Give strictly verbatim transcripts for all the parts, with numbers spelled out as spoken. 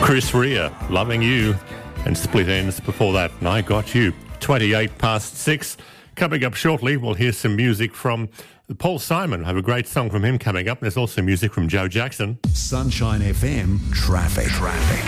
Chris Rea, Loving You, and Split Ends before that, and I Got You. twenty-eight past six. Coming up shortly, we'll hear some music from Paul Simon. I have a great song from him coming up. There's also music from Joe Jackson. Sunshine F M, traffic. Traffic.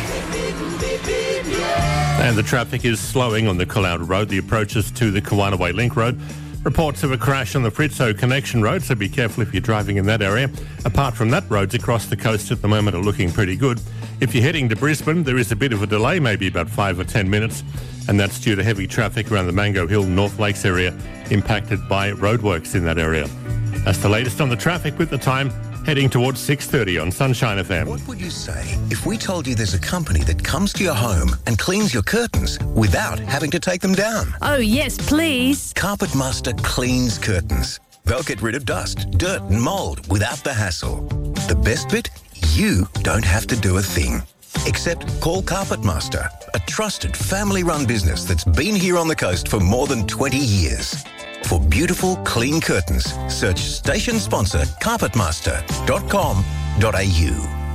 And the traffic is slowing on the Caloundra Road, the approaches to the Kawanaway Link Road. Reports of a crash on the Fritzo Connection Road, so be careful if you're driving in that area. Apart from that, roads across the coast at the moment are looking pretty good. If you're heading to Brisbane, there is a bit of a delay, maybe about five or ten minutes, and that's due to heavy traffic around the Mango Hill North Lakes area, impacted by roadworks in that area. That's the latest on the traffic with the time heading towards six thirty on Sunshine F M. What would you say if we told you there's a company that comes to your home and cleans your curtains without having to take them down? Oh, yes, please. Carpet Master cleans curtains. They'll get rid of dust, dirt and mould without the hassle. The best bit? You don't have to do a thing. Except call Carpet Master, a trusted family-run business that's been here on the coast for more than twenty years. For beautiful, clean curtains, search station sponsor carpet master dot com dot a u.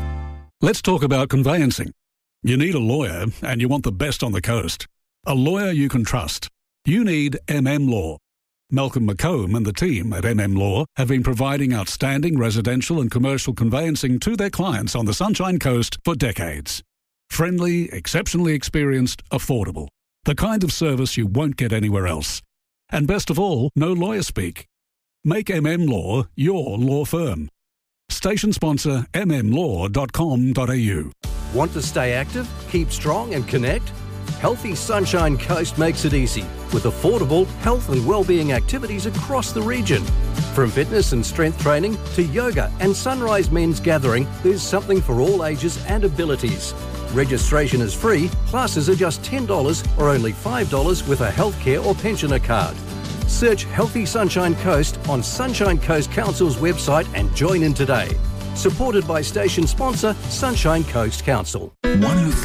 Let's talk about conveyancing. You need a lawyer and you want the best on the coast. A lawyer you can trust. You need M M Law. Malcolm McComb and the team at M M Law have been providing outstanding residential and commercial conveyancing to their clients on the Sunshine Coast for decades. Friendly, exceptionally experienced, affordable. The kind of service you won't get anywhere else. And best of all, no lawyer speak. Make M M Law your law firm. Station sponsor m m law dot com dot a u. Want to stay active, keep strong and connect? Healthy Sunshine Coast makes it easy with affordable health and wellbeing activities across the region. From fitness and strength training to yoga and Sunrise Men's Gathering, there's something for all ages and abilities. Registration is free, classes are just ten dollars or only five dollars with a healthcare or pensioner card. Search Healthy Sunshine Coast on Sunshine Coast Council's website and join in today. Supported by station sponsor Sunshine Coast Council. one oh